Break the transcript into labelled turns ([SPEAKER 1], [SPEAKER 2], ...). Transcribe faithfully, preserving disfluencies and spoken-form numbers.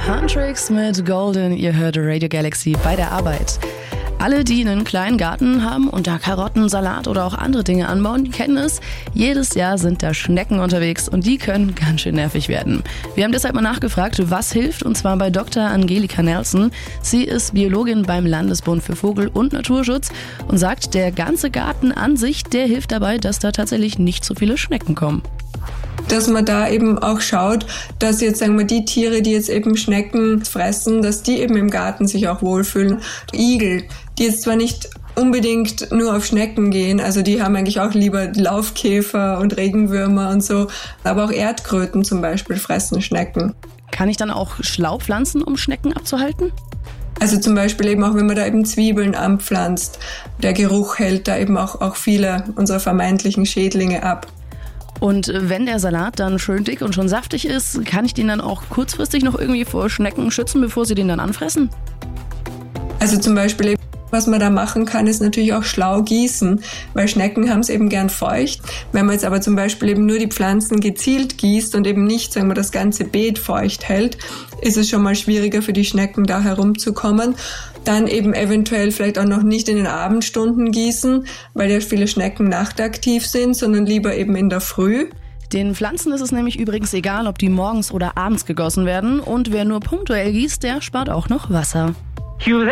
[SPEAKER 1] Huntrix mit Golden, ihr hört Radio Galaxy bei der Arbeit. Alle, die einen kleinen Garten haben und da Karotten, Salat oder auch andere Dinge anbauen, die kennen es. Jedes Jahr sind da Schnecken unterwegs und die können ganz schön nervig werden. Wir haben deshalb mal nachgefragt, was hilft, und zwar bei Doktor Angelika Nelson. Sie ist Biologin beim Landesbund für Vogel- und Naturschutz und sagt, der ganze Garten an sich, der hilft dabei, dass da tatsächlich nicht so viele Schnecken kommen.
[SPEAKER 2] Dass man da eben auch schaut, dass jetzt, sagen wir, die Tiere, die jetzt eben Schnecken fressen, dass die eben im Garten sich auch wohlfühlen. Igel, die jetzt zwar nicht unbedingt nur auf Schnecken gehen, also die haben eigentlich auch lieber Laufkäfer und Regenwürmer und so, aber auch Erdkröten zum Beispiel fressen Schnecken.
[SPEAKER 1] Kann ich dann auch Schlauch pflanzen, um Schnecken abzuhalten?
[SPEAKER 2] Also zum Beispiel eben auch, wenn man da eben Zwiebeln anpflanzt, der Geruch hält da eben auch, auch viele unserer vermeintlichen Schädlinge ab.
[SPEAKER 1] Und wenn der Salat dann schön dick und schon saftig ist, kann ich den dann auch kurzfristig noch irgendwie vor Schnecken schützen, bevor sie den dann anfressen?
[SPEAKER 2] Also zum Beispiel eben, was man da machen kann, ist natürlich auch schlau gießen, weil Schnecken haben es eben gern feucht. Wenn man jetzt aber zum Beispiel eben nur die Pflanzen gezielt gießt und eben nicht, sagen wir, das ganze Beet feucht hält, ist es schon mal schwieriger für die Schnecken da herumzukommen. Dann eben eventuell vielleicht auch noch nicht in den Abendstunden gießen, weil ja viele Schnecken nachtaktiv sind, sondern lieber eben in der Früh.
[SPEAKER 1] Den Pflanzen ist es nämlich übrigens egal, ob die morgens oder abends gegossen werden, und wer nur punktuell gießt, der spart auch noch Wasser.
[SPEAKER 3] Cue